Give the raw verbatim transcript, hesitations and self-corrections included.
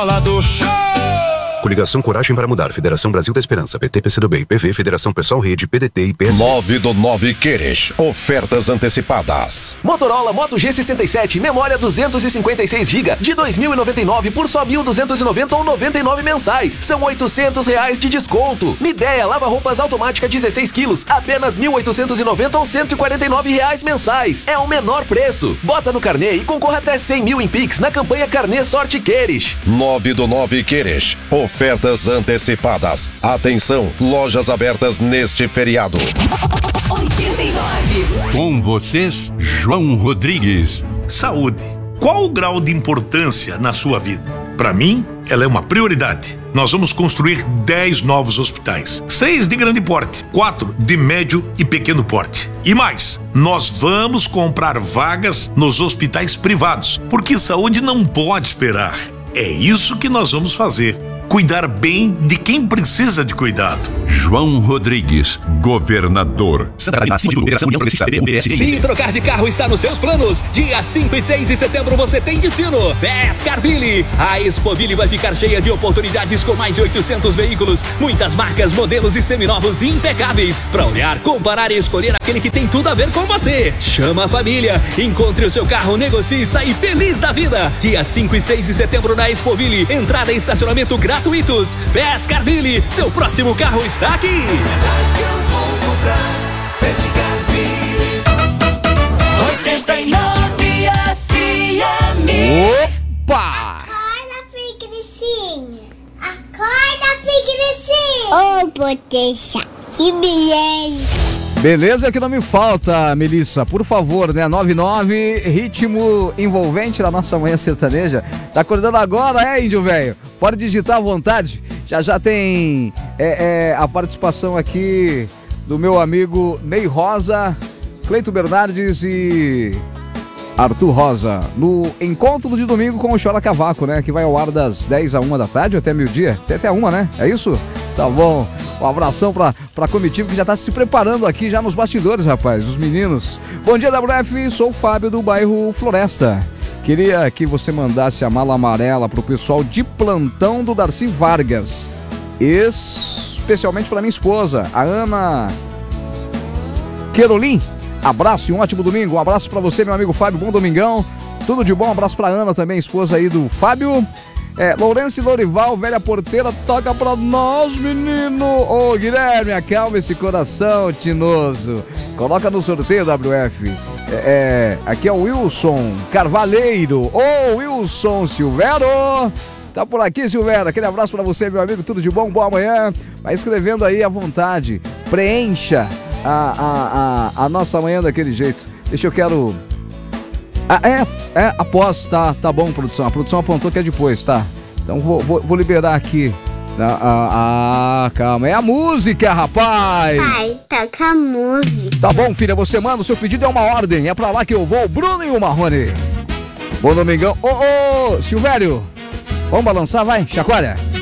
bola do show! Coligação Coragem para Mudar, Federação Brasil da Esperança, P T, P C do B, I P V, Federação Pessoal Rede, P D T e P S. nove do nove Queres, ofertas antecipadas. Motorola Moto G sessenta e sete, memória duzentos e cinquenta e seis gigabytes de dois mil e noventa e nove por só mil duzentos e noventa ou noventa e nove mensais. São oitocentos reais de desconto. Midea lava-roupas automática dezesseis quilos, apenas mil oitocentos e noventa ou cento e quarenta e nove reais mensais. É o menor preço. Bota no carnê e concorra até cem mil em Pix na campanha Carnê Sorte Queres. nove do nove Queres, ofertas antecipadas. Atenção, lojas abertas neste feriado. oitenta e nove. Com vocês, João Rodrigues. Saúde. Qual o grau de importância na sua vida? Para mim, ela é uma prioridade. Nós vamos construir dez novos hospitais. seis de grande porte, quatro de médio e pequeno porte. E mais, nós vamos comprar vagas nos hospitais privados, porque saúde não pode esperar. É isso que nós vamos fazer. Cuidar bem de quem precisa de cuidado. João Rodrigues, governador. Se trocar de carro está nos seus planos, dia cinco e seis de setembro você tem destino. Vescarville. A Expoville vai ficar cheia de oportunidades com mais de oitocentos veículos, muitas marcas, modelos e seminovos impecáveis. Para olhar, comparar e escolher aquele que tem tudo a ver com você. Chama a família, encontre o seu carro, negocie e saia feliz da vida. Dia cinco e seis de setembro na Expoville, entrada e estacionamento gratuitos. Vescarville, seu próximo carro está aqui. oitenta e nove F M. Opa! Acorda, preguicinha. Acorda, preguicinha. Ô, potência, que beleza. Beleza que não me falta, Melissa. Por favor, né? noventa e nove, ritmo envolvente na nossa manhã sertaneja. Tá acordando agora, é, índio velho? Pode digitar à vontade. Já já tem é, é, a participação aqui do meu amigo Ney Rosa, Cleito Bernardes e Arthur Rosa, no encontro de domingo com o Chora Cavaco, né? Que vai ao ar das dez a uma da tarde até meio-dia, até até uma, né? É isso? Tá bom. Um abração pra, pra comitiva que já tá se preparando aqui já nos bastidores, rapaz, os meninos. Bom dia, W F, sou o Fábio do bairro Floresta. Queria que você mandasse a mala amarela pro pessoal de plantão do Darcy Vargas, especialmente pra minha esposa, a Ana Querolim. Abraço e um ótimo domingo. Um abraço pra você, meu amigo Fábio, bom domingão. Tudo de bom, um abraço pra Ana também, esposa aí do Fábio. É, Lourenço e Lorival, velha porteira, toca pra nós, menino. Ô, Guilherme, acalma esse coração tinoso. Coloca no sorteio, W F. É, é, aqui é o Wilson Carvalheiro. Ô, Wilson Silvero. Tá por aqui, Silvero. Aquele abraço pra você, meu amigo. Tudo de bom, boa manhã. Vai escrevendo aí à vontade. Preencha a, a, a, a nossa manhã daquele jeito. Deixa eu quero... Ah, é, é, após, tá, tá bom, produção. A produção apontou que é depois, tá? Então vou, vou, vou liberar aqui. Ah, ah, ah, calma, é a música, rapaz! Pai, toca a música. Tá bom, filha, você manda, o seu pedido é uma ordem. É pra lá que eu vou, Bruno e o Marrone. Bom domingão. Ô, ô, Silvério, vamos balançar, vai, chacoalha.